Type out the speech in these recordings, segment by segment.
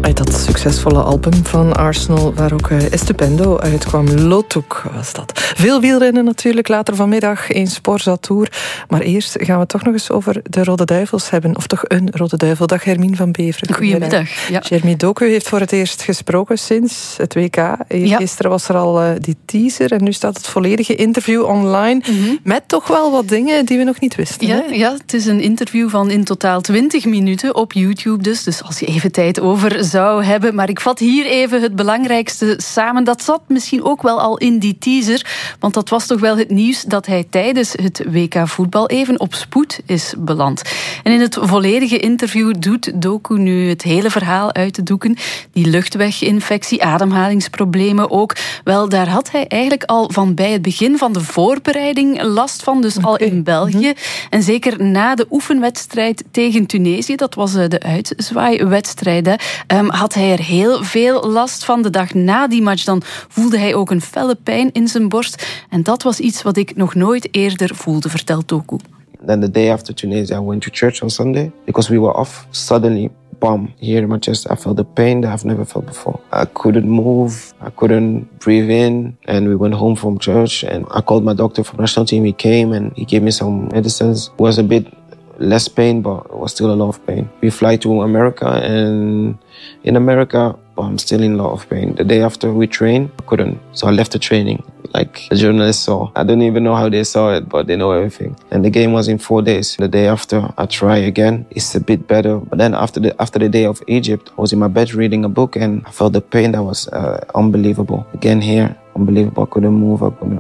Uit dat succesvolle album van Arsenal, waar ook Estupendo uitkwam. Lotuk was dat. Veel wielrennen natuurlijk, later vanmiddag in Sporza Tour. Maar eerst gaan we toch nog eens over de Rode Duivels hebben. Of toch een Rode Duivel. Dag Hermine van Beveren. Goedemiddag. Ja. Jeremy Doku heeft voor het eerst gesproken sinds het WK. Gisteren was er al die teaser en nu staat het volledige interview online. Met toch wel wat dingen die we nog niet wisten. Ja, het is een interview van in totaal 20 minuten op YouTube dus als je even tijd over zou hebben. Maar ik vat hier even het belangrijkste samen. Dat zat misschien ook wel al in die teaser, want dat was toch wel het nieuws dat hij tijdens het WK voetbal even op spoed is beland. En in het volledige interview doet Doku nu het hele verhaal uit de doeken. Die luchtweginfectie, ademhalingsproblemen ook. Wel, daar had hij eigenlijk al van bij het begin van de voorbereiding last van, dus al in België. En zeker na de oefenwedstrijd tegen Tunesië, dat was de uitzwaaiwedstrijd, had hij er heel veel last van. De dag na die match dan voelde hij ook een felle pijn in zijn borst. En dat was iets wat ik nog nooit eerder voelde, vertelt Doku. Then the day after Tunisia, I went to church on Sunday because we were off. Suddenly, bam, here in my chest, I felt the pain that I've never felt before. I couldn't move, I couldn't breathe in, and we went home from church. And I called my doctor from the national team. He came and he gave me some medicines. It was a bit less pain, but it was still a lot of pain. We fly to America, and in America, I'm still in a lot of pain. The day after we trained, I couldn't. So I left the training, like the journalists saw. I don't even know how they saw it, but they know everything. And the game was in 4 days. The day after, I try again. It's a bit better. But then after the day of Egypt, I was in my bed reading a book, and I felt the pain that was unbelievable. Again here, unbelievable. I couldn't move.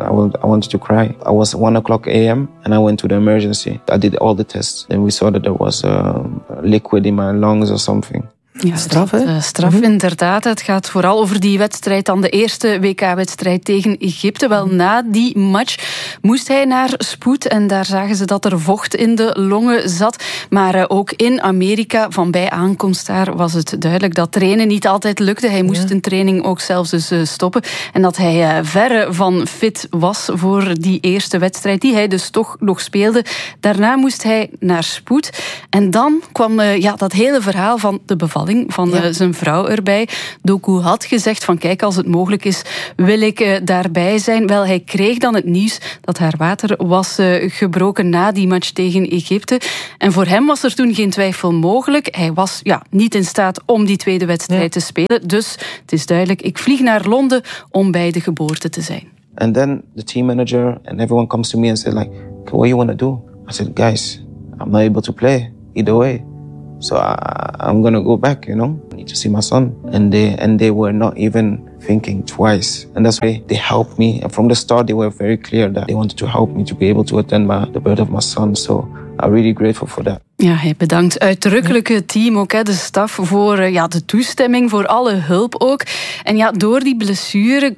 I wanted to cry. I was 1:00 a.m. and I went to the emergency. I did all the tests. And we saw that there was liquid in my lungs or something. Ja, straf, hè? Straf, inderdaad. Het gaat vooral over die wedstrijd, dan de eerste WK-wedstrijd tegen Egypte. Wel, na die match moest hij naar spoed en daar zagen ze dat er vocht in de longen zat. Maar ook in Amerika, van bij aankomst daar, was het duidelijk dat trainen niet altijd lukte. Hij moest een training ook zelfs dus stoppen. En dat hij verre van fit was voor die eerste wedstrijd, die hij dus toch nog speelde. Daarna moest hij naar spoed. En dan kwam dat hele verhaal van de bevalling van zijn vrouw erbij. Doku had gezegd van kijk, als het mogelijk is, wil ik daarbij zijn. Wel, hij kreeg dan het nieuws dat haar water was gebroken na die match tegen Egypte. En voor hem was er toen geen twijfel mogelijk. Hij was niet in staat om die tweede wedstrijd te spelen. Dus het is duidelijk, ik vlieg naar Londen om bij de geboorte te zijn. And then the team manager and everyone comes to me and said like, okay, what you want to do? I said, guys, I'm not able to play either way. So I'm going to go back, I need to see my son. And they were not even thinking twice. And that's why they helped me. And from the start, they were very clear that they wanted to help me to be able to attend the birth of my son. So I'm really grateful for that. Ja, hij bedankt uitdrukkelijk het team ook, de staf, voor de toestemming, voor alle hulp ook. En door die blessure